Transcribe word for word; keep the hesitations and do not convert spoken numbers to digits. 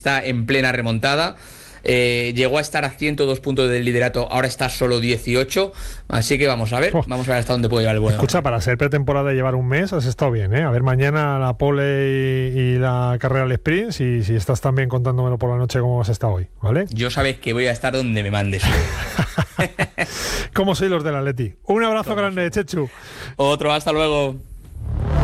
está en plena remontada. Eh, llegó a estar a ciento dos puntos del liderato, ahora está solo dieciocho, así que vamos a ver, oh. vamos a ver hasta dónde puede llegar el bueno. Escucha, para ser pretemporada y llevar un mes has estado bien, ¿eh? A ver mañana la pole y, y la carrera al sprint, si, si estás también contándomelo por la noche cómo has estado hoy, ¿vale? Yo sabes que voy a estar donde me mandes. ¿Cómo sois los del Atleti? Un abrazo grande, Chechu. Otro, hasta luego.